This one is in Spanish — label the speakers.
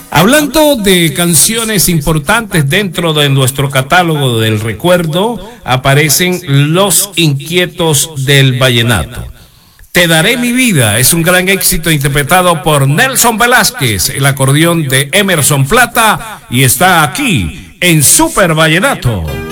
Speaker 1: Hablando de canciones importantes dentro de nuestro catálogo del recuerdo, aparecen Los Inquietos del Vallenato. Te daré mi vida es un gran éxito interpretado por Nelson Velázquez, el acordeón de Emerson Plata, y está aquí en Super Vallenato.